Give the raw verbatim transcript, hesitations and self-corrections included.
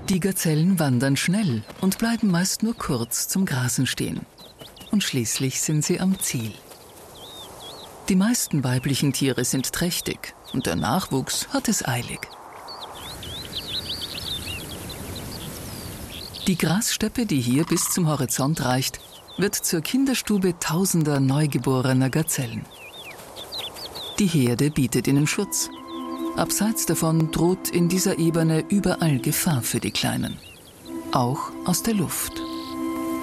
Die Gazellen wandern schnell und bleiben meist nur kurz zum Grasen stehen. Und schließlich sind sie am Ziel. Die meisten weiblichen Tiere sind trächtig und der Nachwuchs hat es eilig. Die Grassteppe, die hier bis zum Horizont reicht, wird zur Kinderstube tausender neugeborener Gazellen. Die Herde bietet ihnen Schutz. Abseits davon droht in dieser Ebene überall Gefahr für die Kleinen. Auch aus der Luft.